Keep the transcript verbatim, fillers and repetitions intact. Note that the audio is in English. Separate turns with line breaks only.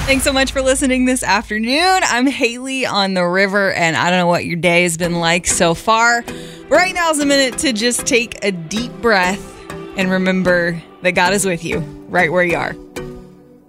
Thanks so much for listening this afternoon. I'm Haley on the river, and I don't know what your day has been like so far. Right now is a minute to just take a deep breath and remember that God is with you right where you are.